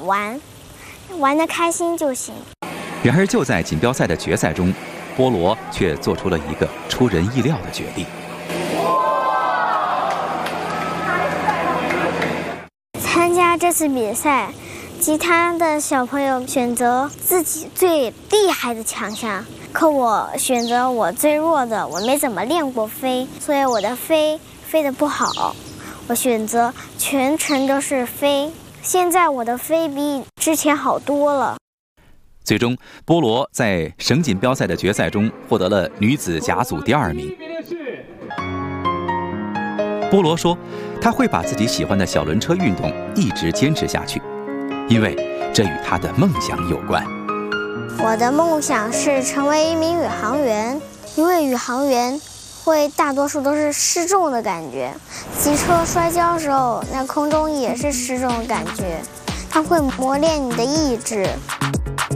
玩，玩得开心就行。 然而，就在锦标赛的决赛中，波罗却做出了一个出人意料的决定。 参加这次比赛，其他的小朋友选择自己最厉害的强项，可我选择我最弱的，我没怎么练过飞，所以我的飞得不好。我选择全程都是飞，现在我的飞比之前好多了。 最终，波罗在省锦标赛的决赛中获得了女子甲组第2名。波罗说，他会把自己喜欢的小轮车运动一直坚持下去，因为这与他的梦想有关。 我的梦想是成为一名宇航员，因为宇航员大多数都是失重的感觉，骑车摔跤的时候，那空中也是失重的感觉，它会磨练你的意志。